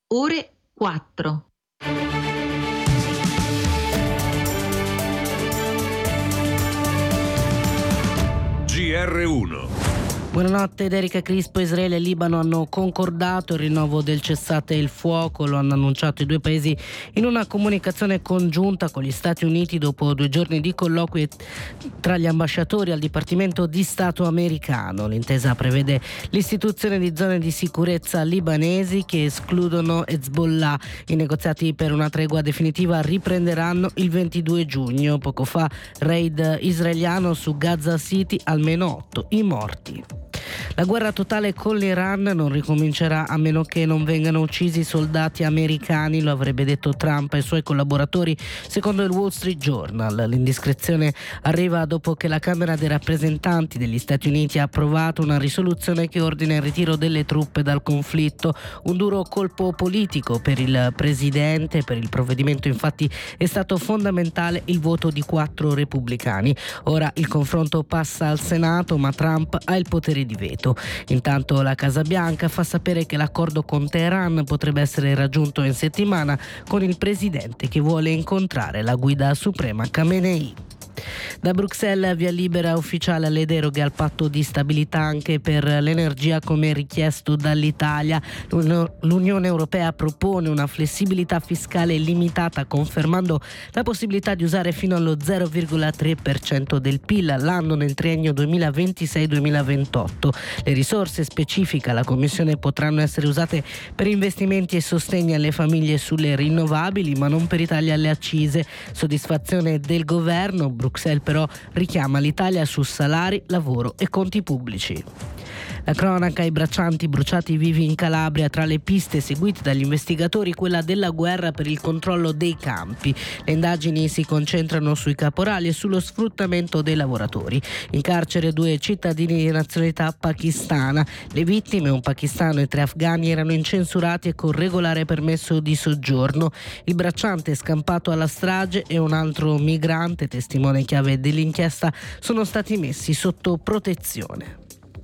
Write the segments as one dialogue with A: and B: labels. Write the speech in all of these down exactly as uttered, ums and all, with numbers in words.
A: ore quattro.
B: G R uno.
C: Buonanotte, ed Erika Crispo. Israele e Libano hanno concordato il rinnovo del cessate il fuoco, lo hanno annunciato i due paesi in una comunicazione congiunta con gli Stati Uniti dopo due giorni di colloqui tra gli ambasciatori al Dipartimento di Stato americano. L'intesa prevede l'istituzione di zone di sicurezza libanesi che escludono Hezbollah. I negoziati per una tregua definitiva riprenderanno il ventidue giugno. Poco fa raid israeliano su Gaza City, almeno otto i morti. La guerra totale con l'Iran non ricomincerà a meno che non vengano uccisi soldati americani, lo avrebbe detto Trump ai suoi collaboratori, secondo il Wall Street Journal. L'indiscrezione arriva dopo che la Camera dei rappresentanti degli Stati Uniti ha approvato una risoluzione che ordina il ritiro delle truppe dal conflitto, un duro colpo politico per il presidente. Per il provvedimento infatti è stato fondamentale il voto di quattro repubblicani. Ora il confronto passa al Senato, ma Trump ha il potere di veto. Intanto la Casa Bianca fa sapere che l'accordo con Teheran potrebbe essere raggiunto in settimana, con il presidente che vuole incontrare la guida suprema Khamenei. Da Bruxelles via libera ufficiale alle deroghe al patto di stabilità anche per l'energia come richiesto dall'Italia. L'Unione Europea propone una flessibilità fiscale limitata, confermando la possibilità di usare fino allo zero virgola tre per cento del P I L all'anno nel triennio duemilaventisei duemilaventotto. Le risorse, specifica la Commissione, potranno essere usate per investimenti e sostegni alle famiglie sulle rinnovabili, ma non per i tagli alle accise. Soddisfazione del governo. Bruxelles però richiama l'Italia su salari, lavoro e conti pubblici. La cronaca: i braccianti bruciati vivi in Calabria. Tra le piste seguite dagli investigatori, quella della guerra per il controllo dei campi. Le indagini si concentrano sui caporali e sullo sfruttamento dei lavoratori. In carcere due cittadini di nazionalità pakistana. Le vittime, un pakistano e tre afghani, erano incensurati e con regolare permesso di soggiorno. Il bracciante scampato alla strage e un altro migrante, testimone chiave dell'inchiesta, sono stati messi sotto protezione.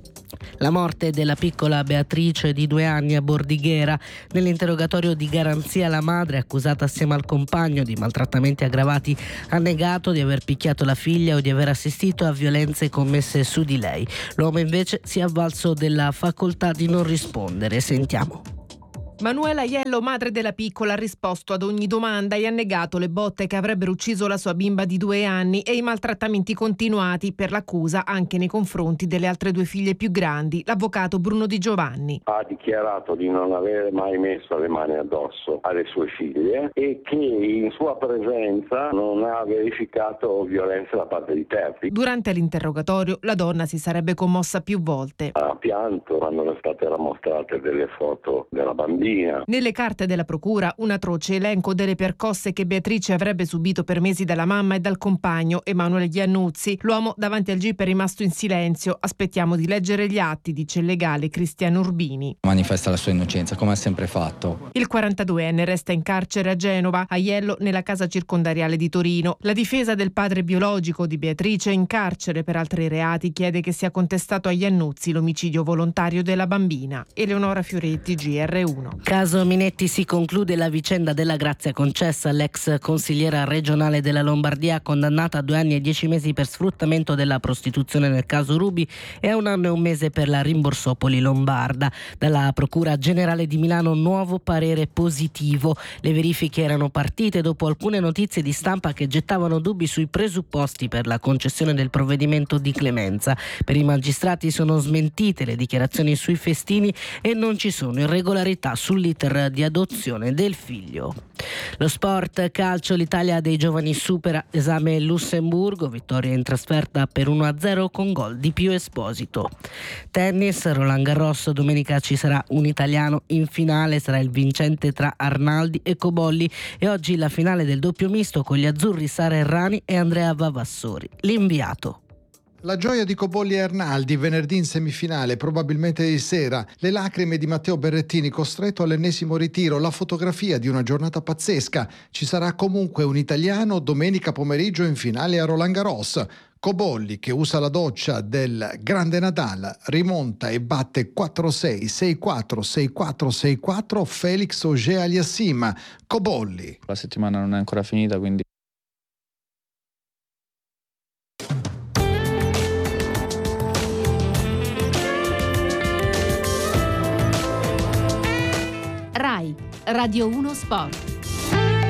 C: La morte della piccola Beatrice di due anni a Bordighera. Nell'interrogatorio di garanzia la madre, accusata assieme al compagno di maltrattamenti aggravati, ha negato di aver picchiato la figlia o di aver assistito a violenze commesse su di lei. L'uomo invece si è avvalso della facoltà di non rispondere. Sentiamo.
D: Manuela Aiello, madre della piccola, ha risposto ad ogni domanda e ha negato le botte che avrebbero ucciso la sua bimba di due anni e i maltrattamenti continuati per l'accusa anche nei confronti delle altre due figlie più grandi. L'avvocato Bruno Di Giovanni
E: ha dichiarato di non avere mai messo le mani addosso alle sue figlie e che in sua presenza non ha verificato violenza da parte di terzi.
D: Durante l'interrogatorio la donna si sarebbe commossa più volte.
E: Ha pianto quando erano state mostrate delle foto della bambina.
D: Nelle carte della procura un atroce elenco delle percosse che Beatrice avrebbe subito per mesi dalla mamma e dal compagno Emanuele Iannuzzi. L'uomo davanti al gip è rimasto in silenzio. Aspettiamo di leggere gli atti, dice il legale Cristiano Urbini.
F: Manifesta la sua innocenza, come ha sempre fatto.
D: Il quarantaduenne resta in carcere a Genova, Aiello nella casa circondariale di Torino. La difesa del padre biologico di Beatrice, in carcere per altri reati, chiede che sia contestato a Iannuzzi l'omicidio volontario della bambina. Eleonora Fioretti, G R uno.
C: Caso Minetti: si conclude la vicenda della grazia concessa all'ex consigliera regionale della Lombardia, condannata a due anni e dieci mesi per sfruttamento della prostituzione nel caso Ruby e a un anno e un mese per la Rimborsopoli lombarda. Dalla Procura Generale di Milano nuovo parere positivo. Le verifiche erano partite dopo alcune notizie di stampa che gettavano dubbi sui presupposti per la concessione del provvedimento di clemenza. Per i magistrati sono smentite le dichiarazioni sui festini e non ci sono irregolarità sull'iter di adozione del figlio. Lo sport calcio: l'Italia dei giovani supera esame Lussemburgo, vittoria in trasferta per uno a zero con gol di Pio Esposito. Tennis: Roland Garros, domenica ci sarà un italiano in finale, sarà il vincente tra Arnaldi e Cobolli, e oggi la finale del doppio misto con gli azzurri Sara Errani e Andrea Vavassori. L'inviato.
G: La gioia di Cobolli e Arnaldi venerdì in semifinale, probabilmente di sera, le lacrime di Matteo Berrettini costretto all'ennesimo ritiro, la fotografia di una giornata pazzesca. Ci sarà comunque un italiano domenica pomeriggio in finale a Roland Garros. Cobolli, che usa la doccia del Grande Nadal, rimonta e batte quattro sei, sei quattro, sei quattro, sei quattro Felix Auger-Aliassime. Cobolli.
A: La settimana non è ancora finita, quindi
H: Rai Radio uno Sport.